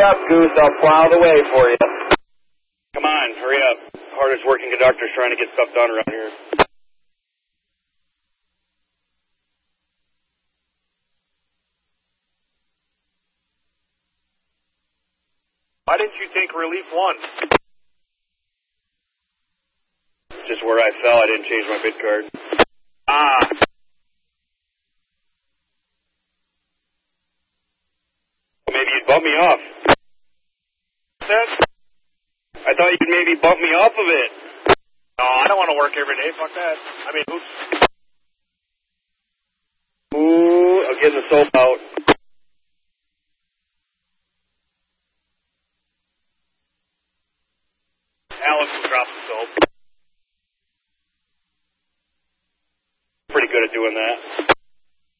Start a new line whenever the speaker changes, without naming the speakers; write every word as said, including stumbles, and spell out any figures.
up, Goose. I'll plow the way for you.
Come on, hurry up. Hardest working conductors trying to get stuff done around here.
Why didn't you take relief one?
Just where I fell, I didn't change my bid card.
Ah.
Maybe you'd bump me off.
That?
I thought you'd maybe bump me off of it.
No, I don't want to work every day. Fuck that. I mean, oops.
Ooh, I'm getting the soap out.
Alex will drop the soap.
Pretty good at doing that.